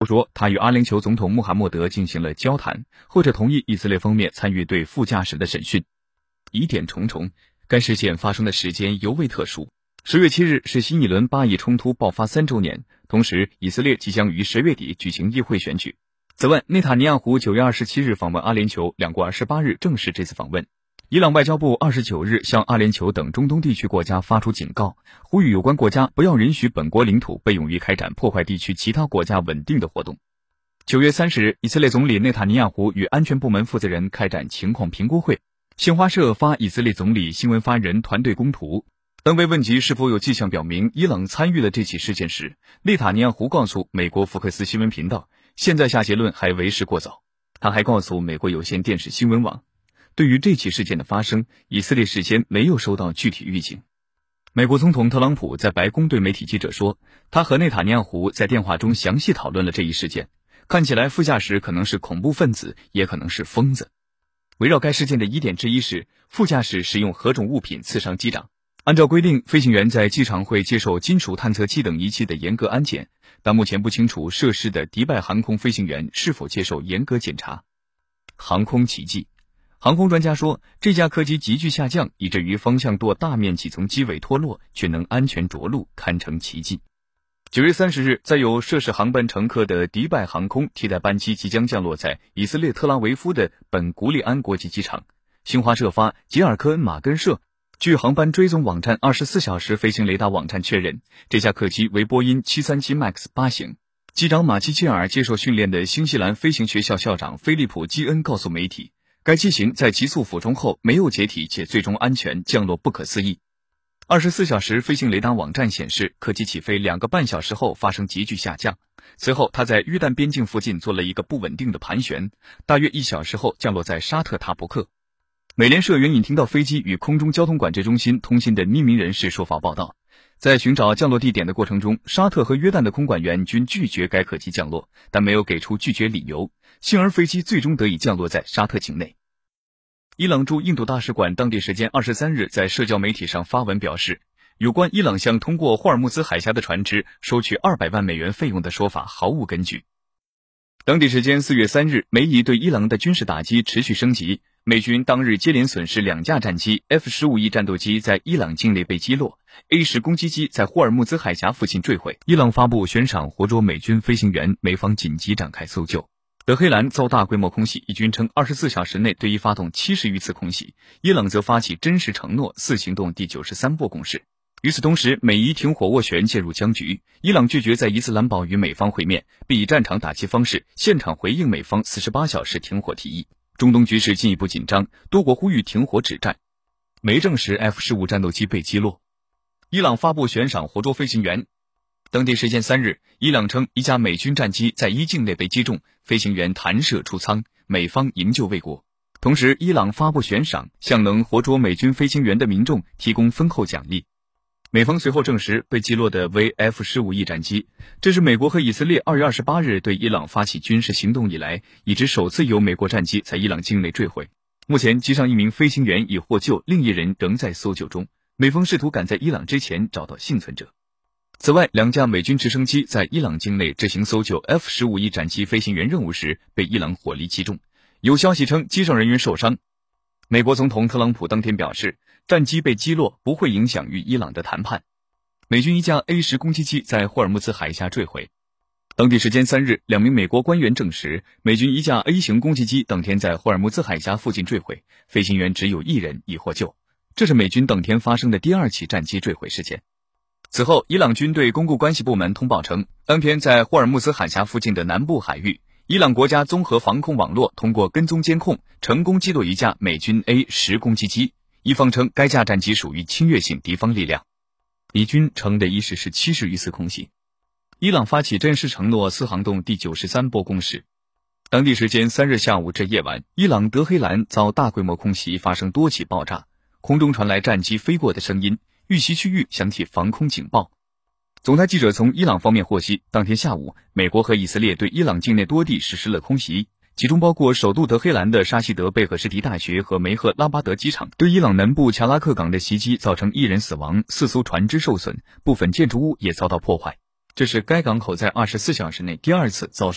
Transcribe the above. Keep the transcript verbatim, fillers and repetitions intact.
说，他与阿联酋总统穆罕默德进行了交谈，后者同意以色列方面参与对副驾驶的审讯。疑点重重，该事件发生的时间尤为特殊。十月七日是新一轮巴以冲突爆发三周年，同时以色列即将于十月底举行议会选举。此外，内塔尼亚胡九月二十七日访问阿联酋，两国二十八日证实这次访问。伊朗外交部二十九日向阿联酋等中东地区国家发出警告，呼吁有关国家不要允许本国领土被用于开展破坏地区其他国家稳定的活动。九月三十日，以色列总理内塔尼亚胡与安全部门负责人开展情况评估会。新华社发以色列总理新闻发言人团队公图。当被问及是否有迹象表明伊朗参与了这起事件时，内塔尼亚胡告诉美国福克斯新闻频道，现在下结论还为时过早。他还告诉美国有线电视新闻网，对于这起事件的发生，以色列事先没有收到具体预警。美国总统特朗普在白宫对媒体记者说，他和内塔尼亚胡在电话中详细讨论了这一事件，看起来副驾驶可能是恐怖分子，也可能是疯子。围绕该事件的疑点之一是，副驾驶使用何种物品刺伤机长。按照规定，飞行员在机场会接受金属探测器等仪器的严格安检，但目前不清楚涉事的迪拜航空飞行员是否接受严格检查。航空奇迹，航空专家说，这架客机急剧下降，以至于方向舵大面积从机尾脱落，却能安全着陆，堪称奇迹。九月三十日，载有涉事航班乘客的迪拜航空替代班机即将降落在以色列特拉维夫的本古里安国际机场。新华社发吉尔科恩马根社，据航班追踪网站二十四小时飞行雷达网站确认，这架客机为波音 七三七 MAX 八型。机长马基切尔接受训练的新西兰飞行学校校长菲利普基恩告诉媒体，该机型在急速俯冲后没有解体，且最终安全降落不可思议。二十四小时飞行雷达网站显示，客机起飞两个半小时后发生急剧下降，随后它在约旦边境附近做了一个不稳定的盘旋，大约一小时后降落在沙特塔伯克。美联社援引听到飞机与空中交通管制中心通信的匿名人士说法报道，在寻找降落地点的过程中，沙特和约旦的空管员均拒绝该客机降落，但没有给出拒绝理由，幸而飞机最终得以降落在沙特境内。伊朗驻印度大使馆当地时间二十三日在社交媒体上发文表示，有关伊朗向通过霍尔木兹海峡的船只收取二百万美元费用的说法毫无根据。当地时间四月三日，美以对伊朗的军事打击持续升级，美军当日接连损失两架战机 F 十五 E 战斗机在伊朗境内被击落， A 十 攻击机在霍尔木兹海峡附近坠毁。伊朗发布悬赏活捉美军飞行员，美方紧急展开搜救。德黑兰遭大规模空袭，伊军称二十四小时内对伊发动七十余次空袭，伊朗则发起真实承诺四行动第九十三波攻势。与此同时，美伊停火斡旋介入僵局，伊朗拒绝在伊斯兰堡与美方会面，并以战场打击方式现场回应美方四十八小时停火提议。中东局势进一步紧张，多国呼吁停火止战。没证实 F 十五 战斗机被击落。伊朗发布悬赏活捉飞行员。当地时间三日，伊朗称一架美军战机在伊境内被击中，飞行员弹射出舱，美方营救未果。同时，伊朗发布悬赏，向能活捉美军飞行员的民众提供丰厚奖励。美方随后证实被击落的为 F 十五 E 战机，这是美国和以色列二月二十八日对伊朗发起军事行动以来，已知首次有美国战机在伊朗境内坠毁。目前机上一名飞行员已获救，另一人仍在搜救中。美方试图赶在伊朗之前找到幸存者。此外，两架美军直升机在伊朗境内执行搜救 F 十五 E 战机飞行员任务时被伊朗火力击中，有消息称机上人员受伤。美国总统特朗普当天表示，战机被击落不会影响与伊朗的谈判。美军一架 A 十 攻击机在霍尔木兹海峡坠毁。当地时间三日，两名美国官员证实，美军一架 A 型攻击机当天在霍尔木兹海峡附近坠毁，飞行员只有一人已获救。这是美军当天发生的第二起战机坠毁事件。此后，伊朗军队公共关系部门通报称，当天在霍尔木兹海峡附近的南部海域，伊朗国家综合防空网络通过跟踪监控，成功击落一架美军 A 十 攻击机。伊方称该架战机属于侵略性敌方力量。以军称的一时是七十余次空袭。伊朗发起真实承诺四行动第九十三波攻势。当地时间三日下午至夜晚，伊朗德黑兰遭大规模空袭，发生多起爆炸，空中传来战机飞过的声音，遇袭区域响起防空警报。总台记者从伊朗方面获悉，当天下午，美国和以色列对伊朗境内多地实施了空袭，其中包括首都德黑兰的沙希德贝赫什迪大学和梅赫拉巴德机场。对伊朗南部恰拉克港的袭击造成一人死亡，四艘船只受损，部分建筑物也遭到破坏。这是该港口在二十四小时内第二次遭受